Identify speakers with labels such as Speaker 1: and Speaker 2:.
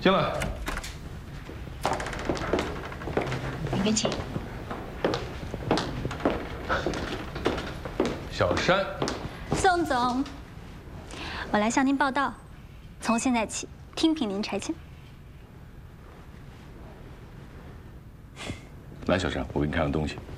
Speaker 1: 进来。
Speaker 2: 里面请。
Speaker 1: 小山，
Speaker 3: 宋总，我来向您报道，从现在起听凭您差遣。
Speaker 4: 来，小山，我给你看个东西。